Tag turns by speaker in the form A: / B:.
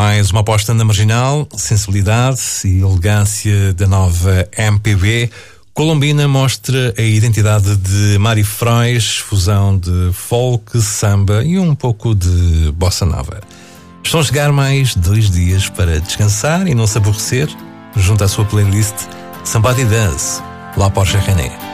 A: mais uma aposta na marginal, sensibilidade e elegância da nova MPB. Colombina mostra a identidade de Mari Frois, fusão de folk, samba e um pouco de bossa nova. Estão a chegar mais 2 dias para descansar e não se aborrecer, junto à sua playlist Somebody Dance, lá Porsche René.